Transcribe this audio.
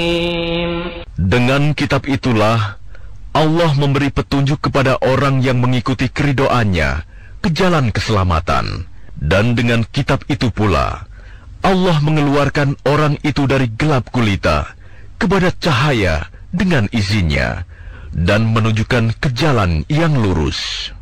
Dengan kitab itulah Allah memberi petunjuk kepada orang yang mengikuti keridhoannya ke jalan keselamatan. Dan dengan kitab itu pula Allah mengeluarkan orang itu dari gelap gulita kepada cahaya dengan izinnya dan menunjukkan ke jalan yang lurus.